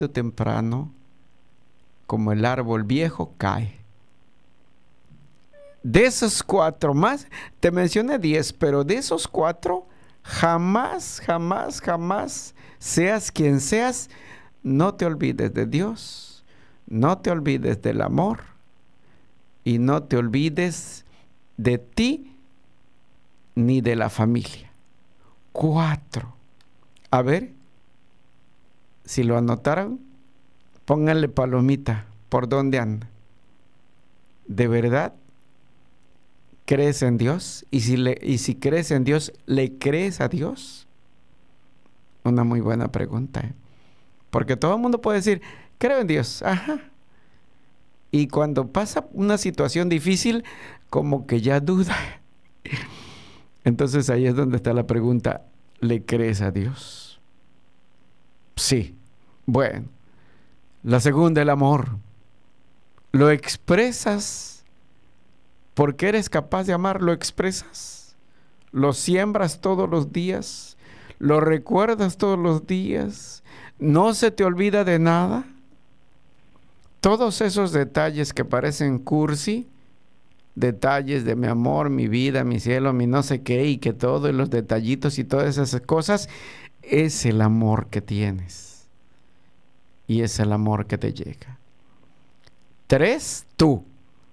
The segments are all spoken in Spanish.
temprano, como el árbol viejo, cae. De esos 4 más, te mencioné 10, pero de esos 4, jamás, jamás, jamás, seas quien seas, no te olvides de Dios, no te olvides del amor y no te olvides de ti ni de la familia. 4. A ver, si lo anotaron, pónganle palomita. ¿Por dónde anda? ¿De verdad crees en Dios? Y si crees en Dios, ¿le crees a Dios? Una muy buena pregunta, ¿eh? Porque todo el mundo puede decir, creo en Dios. Ajá. Y cuando pasa una situación difícil, como que ya duda. Entonces ahí es donde está la pregunta, ¿le crees a Dios? Sí. Bueno. La segunda, el amor. ¿Lo expresas porque eres capaz de amar? ¿Lo expresas? ¿Lo siembras todos los días? ¿Lo recuerdas todos los días? ¿No se te olvida de nada? Todos esos detalles que parecen cursi, detalles de mi amor, mi vida, mi cielo, mi no sé qué, y que todo, y los detallitos y todas esas cosas, es el amor que tienes. Y es el amor que te llega. 3, tú.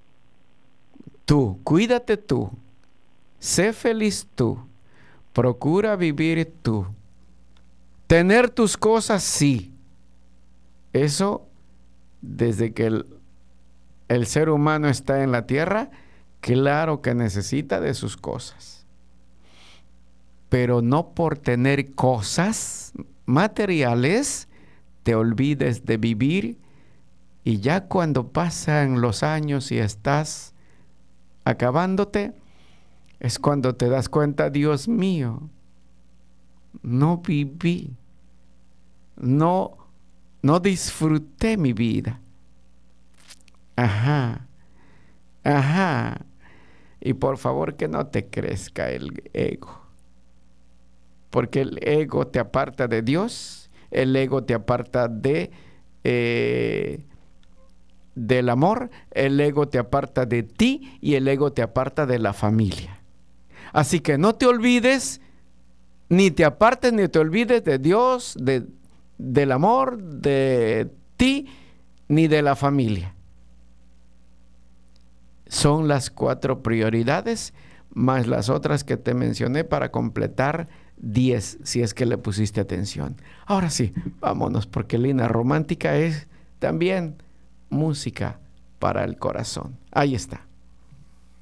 Tú, cuídate tú. Sé feliz tú. Procura vivir tú. Tener tus cosas, sí. Eso, desde que el ser humano está en la tierra, claro que necesita de sus cosas. Pero no por tener cosas materiales te olvides de vivir, y ya cuando pasan los años y estás acabándote, es cuando te das cuenta, Dios mío, no viví, no disfruté mi vida. Ajá, ajá. Y por favor que no te crezca el ego, porque el ego te aparta de Dios, el ego te aparta del amor, el ego te aparta de ti y el ego te aparta de la familia. Así que no te olvides, ni te apartes ni te olvides de Dios, del amor, de ti, ni de la familia. Son las 4 prioridades, más las otras que te mencioné para completar 10, si es que le pusiste atención. Ahora sí, vámonos, porque Línea Romántica es también música para el corazón. Ahí está.